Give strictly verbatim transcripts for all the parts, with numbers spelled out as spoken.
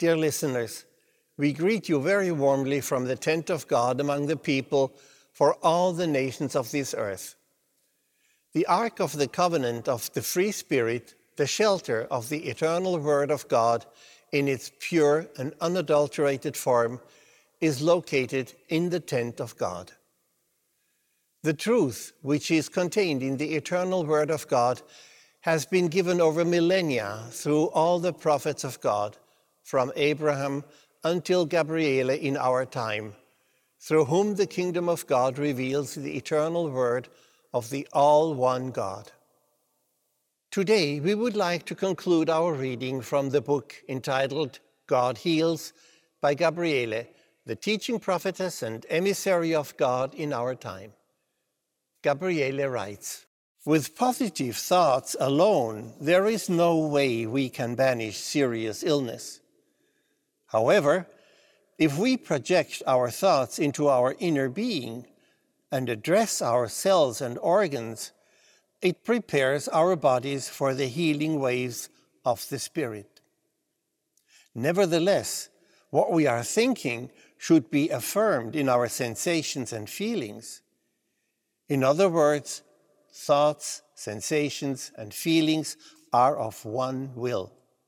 Dear listeners, we greet you very warmly from the tent of God among the people for all the nations of this earth. The Ark of the Covenant of the Free Spirit, the shelter of the eternal Word of God in its pure and unadulterated form, is located in the tent of God. The truth which is contained in the eternal Word of God has been given over millennia through all the prophets of God, from Abraham until Gabriele in our time, through whom the kingdom of God reveals the eternal Word of the all-one God. Today, we would like to conclude our reading from the book entitled God Heals by Gabriele, the teaching prophetess and emissary of God in our time. Gabriele writes, "With positive thoughts alone, there is no way we can banish serious illness. However, if we project our thoughts into our inner being and address our cells and organs, it prepares our bodies for the healing waves of the Spirit. Nevertheless, what we are thinking should be affirmed in our sensations and feelings. In other words, thoughts, sensations, and feelings are of one will.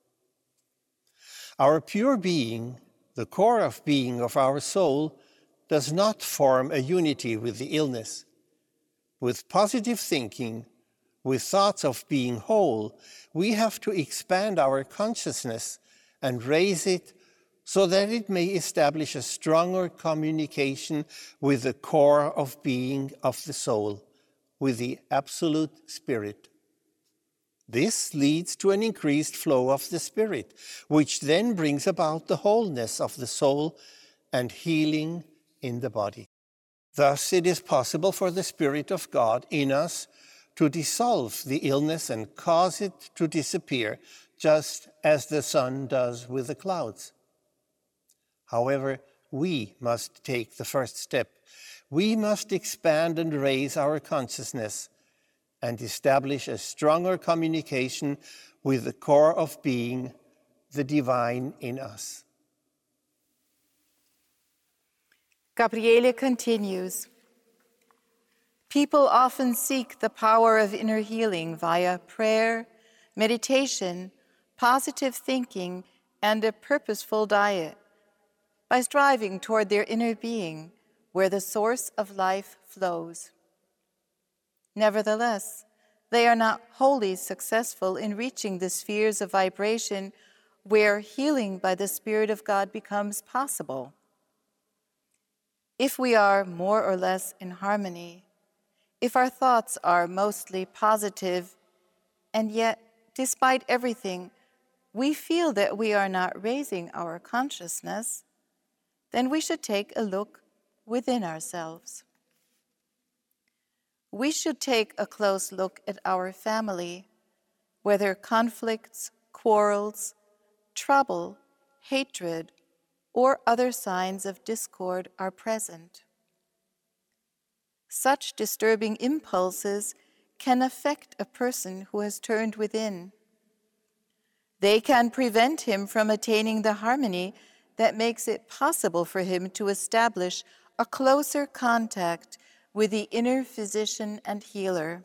Our pure being, the core of being of our soul, does not form a unity with the illness. With positive thinking, with thoughts of being whole, we have to expand our consciousness and raise it so that it may establish a stronger communication with the core of being of the soul, with the Absolute Spirit. This leads to an increased flow of the Spirit, which then brings about the wholeness of the soul and healing in the body. Thus, it is possible for the Spirit of God in us to dissolve the illness and cause it to disappear, just as the sun does with the clouds. However, we must take the first step. We must expand and raise our consciousness and establish a stronger communication with the core of being, the divine in us." Gabriele continues, "People often seek the power of inner healing via prayer, meditation, positive thinking, and a purposeful diet, by striving toward their inner being, where the source of life flows. Nevertheless, they are not wholly successful in reaching the spheres of vibration where healing by the Spirit of God becomes possible. If we are more or less in harmony, if our thoughts are mostly positive, and yet, despite everything, we feel that we are not raising our consciousness, then we should take a look within ourselves. We should take a close look at our family, whether conflicts, quarrels, trouble, hatred, or other signs of discord are present. Such disturbing impulses can affect a person who has turned within. They can prevent him from attaining the harmony that makes it possible for him to establish a closer contact with the inner physician and healer.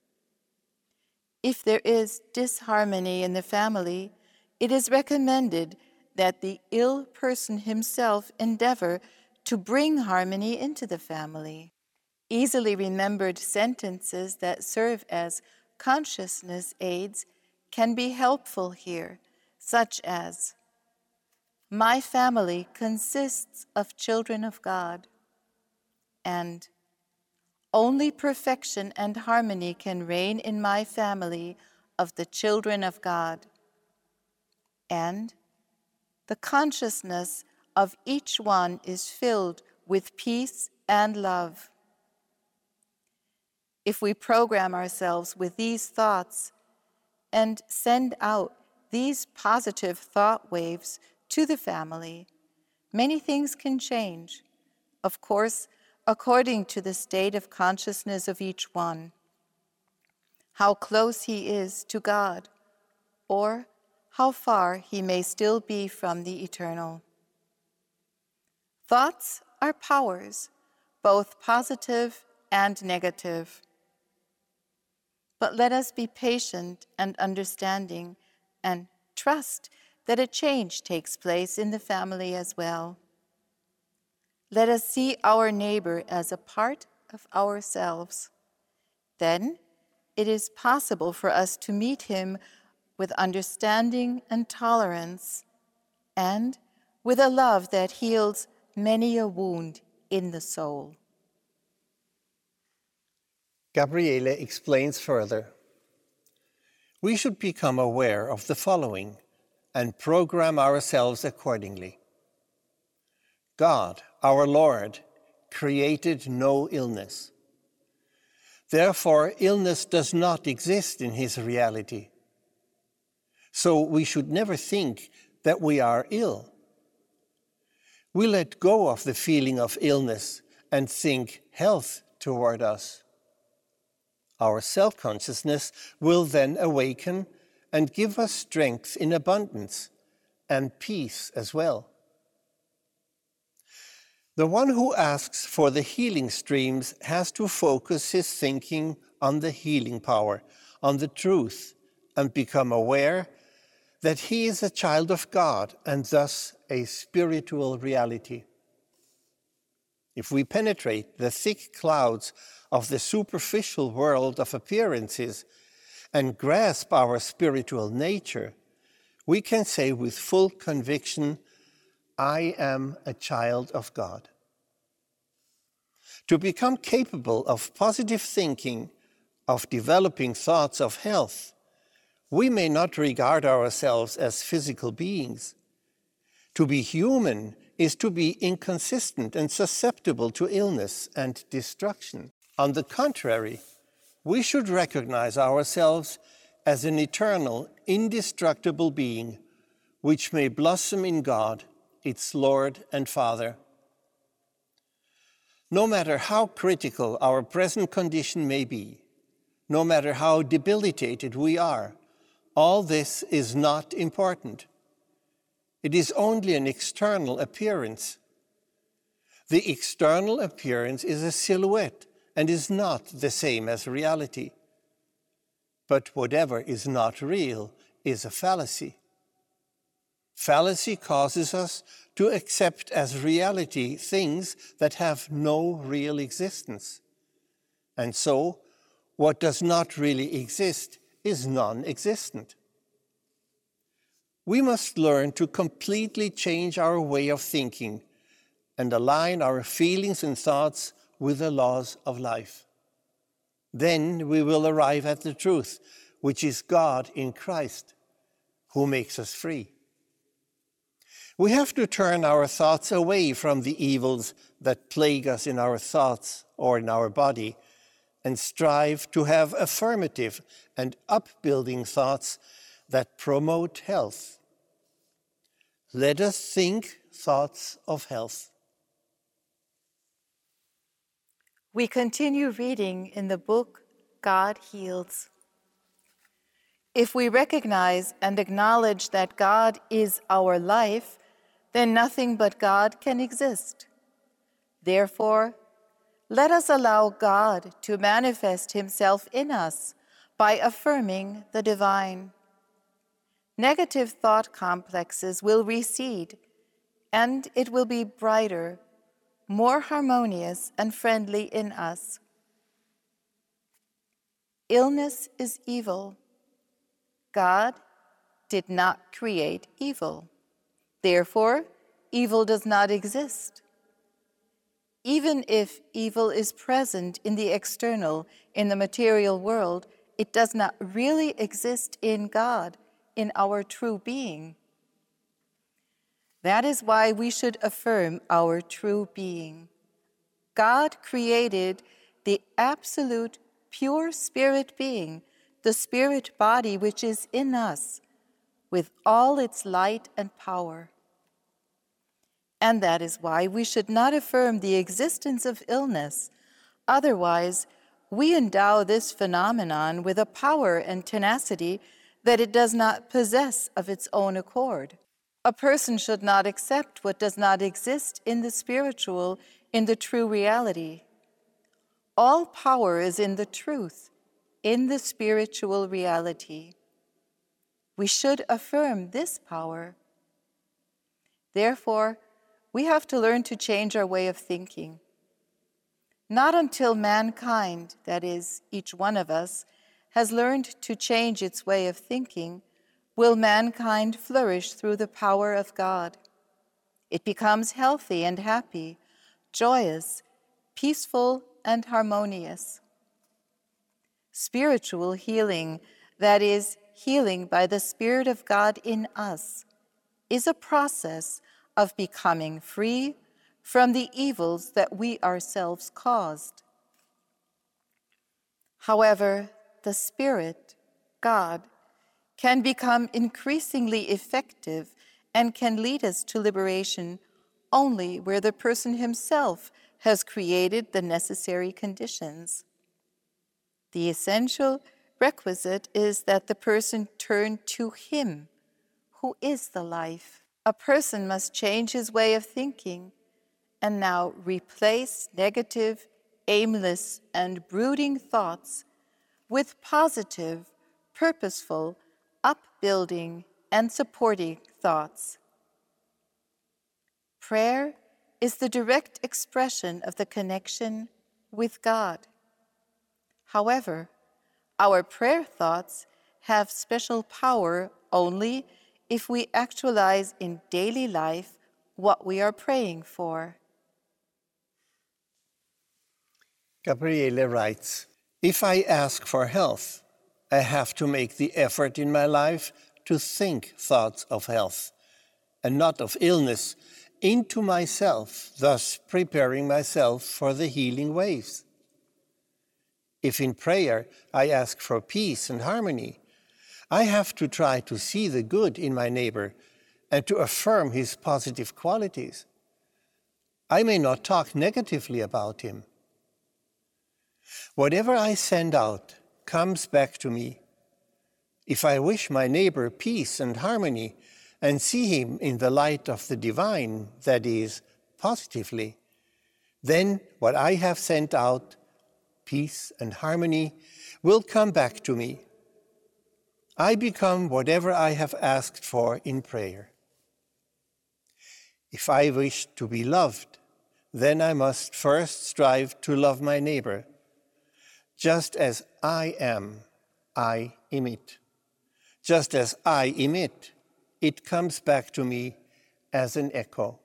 If there is disharmony in the family, it is recommended that the ill person himself endeavor to bring harmony into the family. Easily remembered sentences that serve as consciousness aids can be helpful here, such as, "My family consists of children of God," and "Only perfection and harmony can reign in my family of the children of God," and "The consciousness of each one is filled with peace and love." If we program ourselves with these thoughts and send out these positive thought waves to the family, many things can change, of course, according to the state of consciousness of each one, how close he is to God, or how far he may still be from the eternal. Thoughts are powers, both positive and negative. But let us be patient and understanding and trust that a change takes place in the family as well. Let us see our neighbor as a part of ourselves. Then it is possible for us to meet him with understanding and tolerance, and with a love that heals many a wound in the soul. Gabriele explains further. We should become aware of the following and program ourselves accordingly. God, our Lord, created no illness. Therefore, illness does not exist in his reality. So we should never think that we are ill. We let go of the feeling of illness and think health toward us. Our self-consciousness will then awaken and give us strength in abundance and peace as well. The one who asks for the healing streams has to focus his thinking on the healing power, on the truth, and become aware that he is a child of God and thus a spiritual reality. If we penetrate the thick clouds of the superficial world of appearances and grasp our spiritual nature, we can say with full conviction, I am a child of God. To become capable of positive thinking, of developing thoughts of health, we may not regard ourselves as physical beings. To be human is to be inconsistent and susceptible to illness and destruction. On the contrary, we should recognize ourselves as an eternal, indestructible being, which may blossom in God, its Lord and Father. No matter how critical our present condition may be, no matter how debilitated we are, all this is not important. It is only an external appearance. The external appearance is a silhouette and is not the same as reality. But whatever is not real is a fallacy. Fallacy causes us to accept as reality things that have no real existence. And so, what does not really exist is non-existent. We must learn to completely change our way of thinking and align our feelings and thoughts with the laws of life. Then we will arrive at the truth, which is God in Christ, who makes us free. We have to turn our thoughts away from the evils that plague us in our thoughts or in our body, and strive to have affirmative and upbuilding thoughts that promote health. Let us think thoughts of health. We continue reading in the book, God Heals. If we recognize and acknowledge that God is our life, then nothing but God can exist. Therefore, let us allow God to manifest himself in us by affirming the divine. Negative thought complexes will recede, and it will be brighter, more harmonious and friendly in us. Illness is evil. God did not create evil. Therefore, evil does not exist. Even if evil is present in the external, in the material world, it does not really exist in God, in our true being. That is why we should affirm our true being. God created the absolute pure spirit being, the spirit body which is in us, with all its light and power. And that is why we should not affirm the existence of illness. Otherwise, we endow this phenomenon with a power and tenacity that it does not possess of its own accord. A person should not accept what does not exist in the spiritual, in the true reality. All power is in the truth, in the spiritual reality. We should affirm this power. Therefore, we have to learn to change our way of thinking. Not until mankind, that is, each one of us, has learned to change its way of thinking, will mankind flourish through the power of God. It becomes healthy and happy, joyous, peaceful, and harmonious. Spiritual healing, that is, healing by the Spirit of God in us, is a process of becoming free from the evils that we ourselves caused. However, the Spirit, God, can become increasingly effective and can lead us to liberation only where the person himself has created the necessary conditions. The essential requisite is that the person turn to Him, who is the life. A person must change his way of thinking and now replace negative, aimless, and brooding thoughts with positive, purposeful, upbuilding, and supporting thoughts. Prayer is the direct expression of the connection with God. However, our prayer thoughts have special power only if we actualize in daily life what we are praying for. Gabriele writes, "If I ask for health, I have to make the effort in my life to think thoughts of health and not of illness into myself, thus preparing myself for the healing waves. If in prayer I ask for peace and harmony, I have to try to see the good in my neighbor and to affirm his positive qualities. I may not talk negatively about him. Whatever I send out comes back to me. If I wish my neighbor peace and harmony and see him in the light of the divine, that is, positively, then what I have sent out, peace and harmony, will come back to me. I become whatever I have asked for in prayer. If I wish to be loved, then I must first strive to love my neighbor. Just as I am, I emit. Just as I emit, it comes back to me as an echo.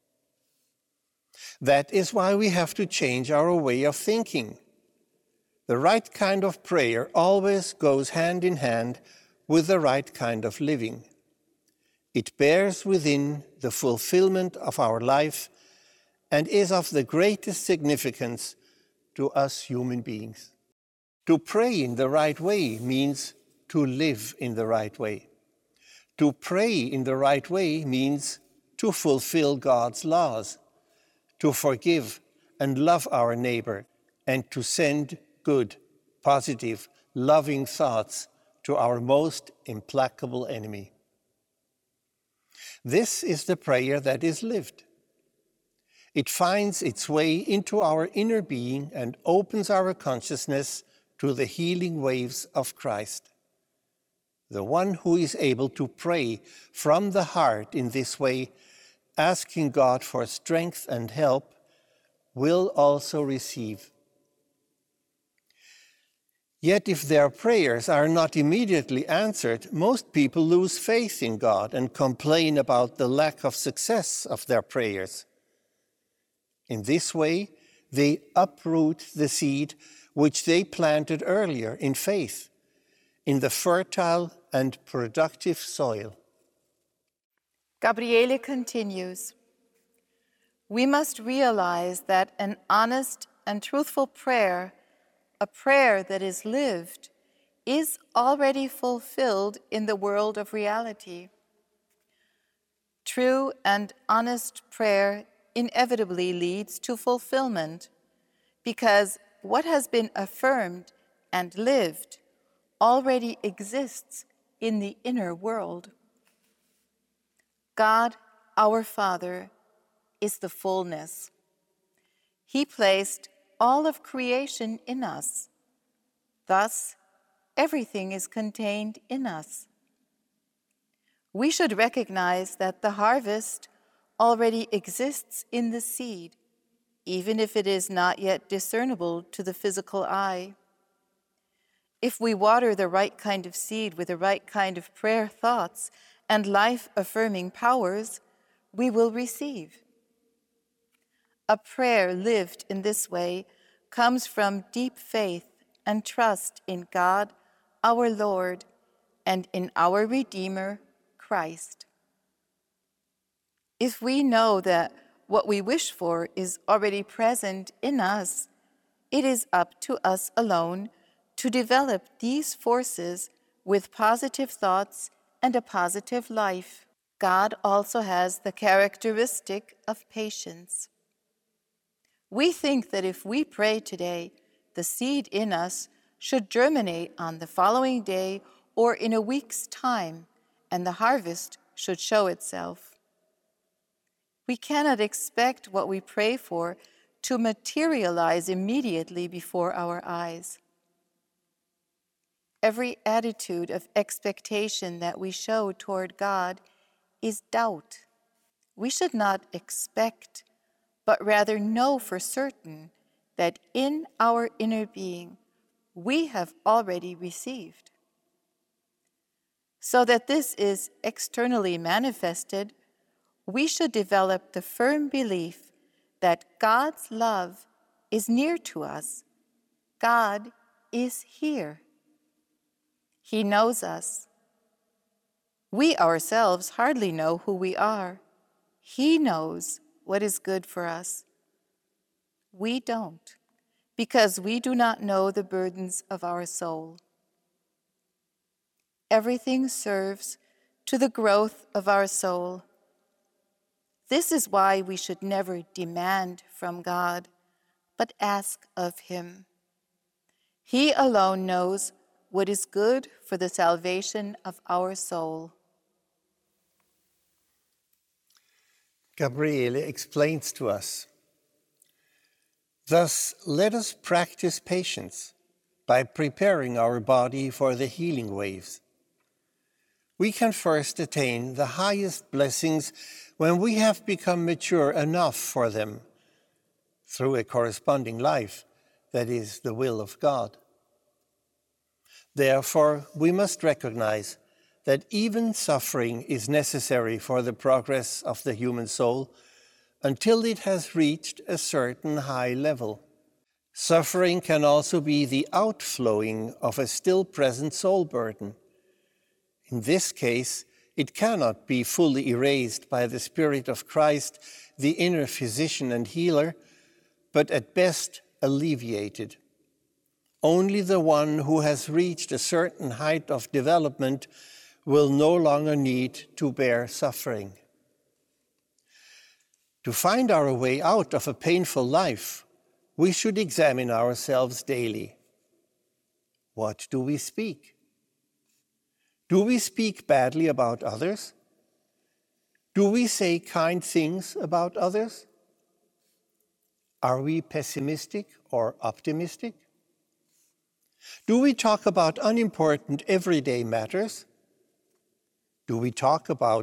That is why we have to change our way of thinking. The right kind of prayer always goes hand in hand with the right kind of living. It bears within the fulfillment of our life and is of the greatest significance to us human beings. To pray in the right way means to live in the right way. To pray in the right way means to fulfill God's laws, to forgive and love our neighbor, and to send good, positive, loving thoughts to our most implacable enemy. This is the prayer that is lived. It finds its way into our inner being and opens our consciousness to the healing waves of Christ. The one who is able to pray from the heart in this way, asking God for strength and help, will also receive. Yet if their prayers are not immediately answered, most people lose faith in God and complain about the lack of success of their prayers. In this way, they uproot the seed which they planted earlier in faith, in the fertile and productive soil. Gabriele continues, we must realize that an honest and truthful prayer, a prayer that is lived, is already fulfilled in the world of reality. True and honest prayer inevitably leads to fulfillment, because what has been affirmed and lived already exists in the inner world. God, our Father, is the fullness. He placed all of creation in us. Thus, everything is contained in us. We should recognize that the harvest already exists in the seed, even if it is not yet discernible to the physical eye. If we water the right kind of seed with the right kind of prayer thoughts and life-affirming powers, we will receive. A prayer lived in this way comes from deep faith and trust in God, our Lord, and in our Redeemer, Christ. If we know that what we wish for is already present in us, it is up to us alone to develop these forces with positive thoughts and a positive life. God also has the characteristic of patience. We think that if we pray today, the seed in us should germinate on the following day or in a week's time, and the harvest should show itself. We cannot expect what we pray for to materialize immediately before our eyes. Every attitude of expectation that we show toward God is doubt. We should not expect, but rather know for certain that in our inner being we have already received. So that this is externally manifested, we should develop the firm belief that God's love is near to us. God is here. He knows us. We ourselves hardly know who we are. He knows what is good for us. We don't, because we do not know the burdens of our soul. Everything serves to the growth of our soul. This is why we should never demand from God, but ask of Him. He alone knows what is good for the salvation of our soul. Gabriele explains to us, thus let us practice patience by preparing our body for the healing waves. We can first attain the highest blessings when we have become mature enough for them through a corresponding life that is the will of God. Therefore, we must recognize that even suffering is necessary for the progress of the human soul until it has reached a certain high level. Suffering can also be the outflowing of a still present soul burden. In this case, it cannot be fully erased by the Spirit of Christ, the inner physician and healer, but at best alleviated. Only the one who has reached a certain height of development will no longer need to bear suffering. To find our way out of a painful life, we should examine ourselves daily. What do we speak? Do we speak badly about others? Do we say kind things about others? Are we pessimistic or optimistic? Do we talk about unimportant everyday matters? Do we talk about